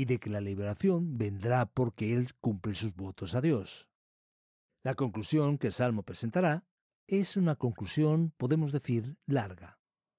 y de que la liberación vendrá porque Él cumple sus votos a Dios. La conclusión que el Salmo presentará es una conclusión, podemos decir, larga.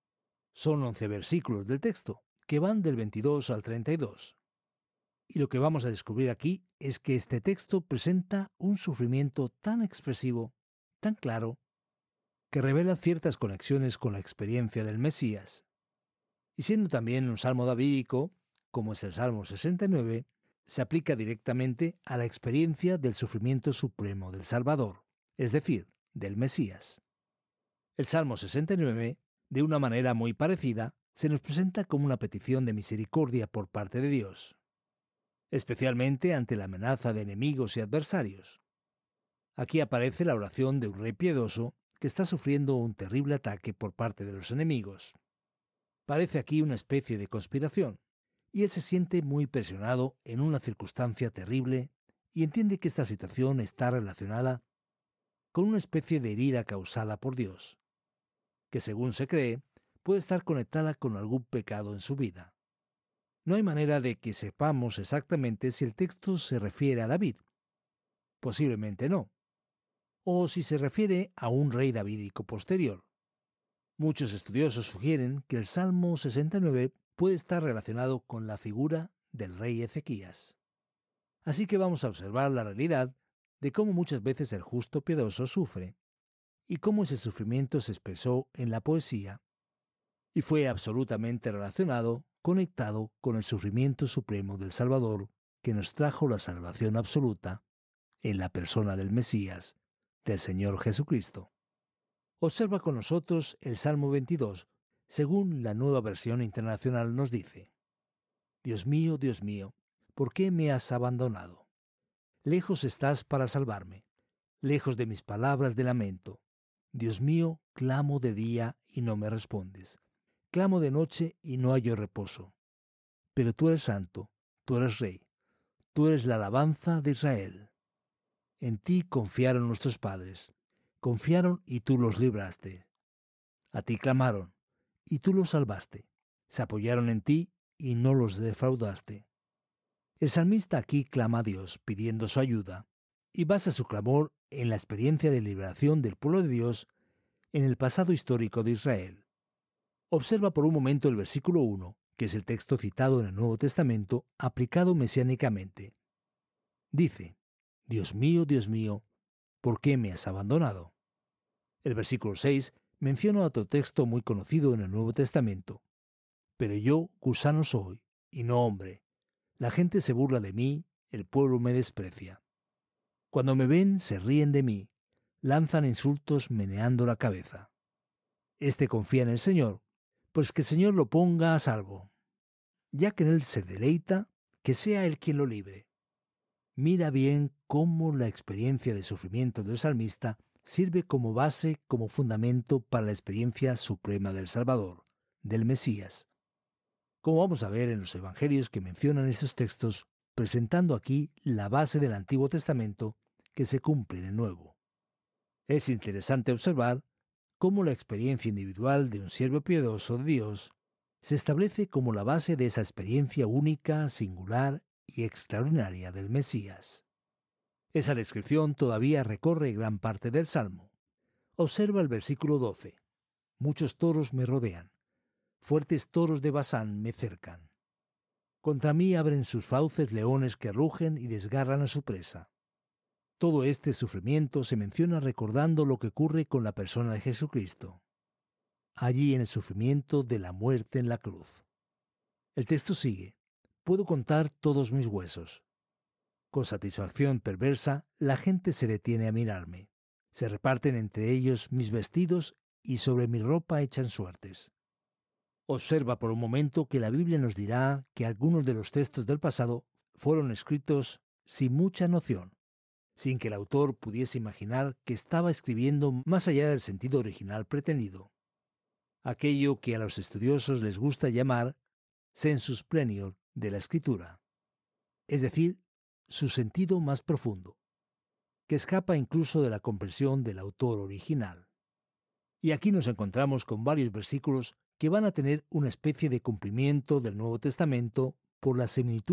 Son 11 versículos del texto, que van del 22 al 32. Y lo que vamos a descubrir aquí es que este texto presenta un sufrimiento tan expresivo, tan claro, que revela ciertas conexiones con la experiencia del Mesías. Y siendo también un salmo davídico, como es el Salmo 69, se aplica directamente a la experiencia del sufrimiento supremo del Salvador, es decir, del Mesías. El Salmo 69, de una manera muy parecida, se nos presenta como una petición de misericordia por parte de Dios, especialmente ante la amenaza de enemigos y adversarios. Aquí aparece la oración de un rey piedoso que está sufriendo un terrible ataque por parte de los enemigos. Parece aquí una especie de conspiración, y él se siente muy presionado en una circunstancia terrible y entiende que esta situación está relacionada con una especie de herida causada por Dios, que según se cree, puede estar conectada con algún pecado en su vida. No hay manera de que sepamos exactamente si el texto se refiere a David. Posiblemente no. O si se refiere a un rey davídico posterior. Muchos estudiosos sugieren que el Salmo 69 puede estar relacionado con la figura del rey Ezequías. Así que vamos a observar la realidad de cómo muchas veces el justo piadoso sufre, y cómo ese sufrimiento se expresó en la poesía, y fue absolutamente relacionado, conectado con el sufrimiento supremo del Salvador, que nos trajo la salvación absoluta en la persona del Mesías, del Señor Jesucristo. Observa con nosotros el Salmo 22, según la Nueva Versión Internacional nos dice: Dios mío, ¿por qué me has abandonado? Lejos estás para salvarme, lejos de mis palabras de lamento. Dios mío, clamo de día y no me respondes. Clamo de noche y no hallo reposo. Pero tú eres santo, tú eres rey, tú eres la alabanza de Israel. En ti confiaron nuestros padres, confiaron y tú los libraste. A ti clamaron, y tú los salvaste. Se apoyaron en ti y no los defraudaste. El salmista aquí clama a Dios pidiendo su ayuda, y basa su clamor en la experiencia de liberación del pueblo de Dios en el pasado histórico de Israel. Observa por un momento el versículo 1, que es el texto citado en el Nuevo Testamento, aplicado mesiánicamente. Dice: Dios mío, ¿por qué me has abandonado? El versículo 6 menciona otro texto muy conocido en el Nuevo Testamento. Pero yo, gusano soy, y no hombre. La gente se burla de mí, el pueblo me desprecia. Cuando me ven, se ríen de mí, lanzan insultos meneando la cabeza. Este confía en el Señor, pues que el Señor lo ponga a salvo. Ya que en Él se deleita, que sea Él quien lo libre. Mira bien cómo la experiencia de sufrimiento del salmista sirve como base, como fundamento para la experiencia suprema del Salvador, del Mesías. Como vamos a ver en los evangelios que mencionan esos textos, presentando aquí la base del Antiguo Testamento que se cumple en el Nuevo. Es interesante observar cómo la experiencia individual de un siervo piadoso de Dios se establece como la base de esa experiencia única, singular y extraordinaria del Mesías. Esa descripción todavía recorre gran parte del Salmo. Observa el versículo 12. Muchos toros me rodean, fuertes toros de Basán me cercan. Contra mí abren sus fauces leones que rugen y desgarran a su presa. Todo este sufrimiento se menciona recordando lo que ocurre con la persona de Jesucristo, allí en el sufrimiento de la muerte en la cruz. El texto sigue: puedo contar todos mis huesos. Con satisfacción perversa, la gente se detiene a mirarme. Se reparten entre ellos mis vestidos y sobre mi ropa echan suertes. Observa por un momento que la Biblia nos dirá que algunos de los textos del pasado fueron escritos sin mucha noción, sin que el autor pudiese imaginar que estaba escribiendo más allá del sentido original pretendido. Aquello que a los estudiosos les gusta llamar sensus plenior de la escritura, es decir, su sentido más profundo, que escapa incluso de la comprensión del autor original. Y aquí nos encontramos con varios versículos que van a tener una especie de cumplimiento del Nuevo Testamento por la similitud